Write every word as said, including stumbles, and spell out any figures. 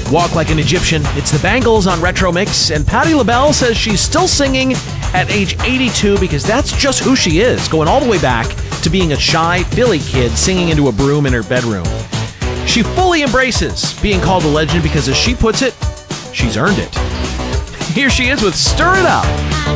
Walk Like an Egyptian. It's the Bangles on Retro Mix, and Patti LaBelle says she's still singing at age eighty-two because that's just who she is, going all the way back to being a shy Philly kid singing into a broom in her bedroom. She fully embraces being called a legend because, as she puts it, she's earned it. Here she is with Stir It Up.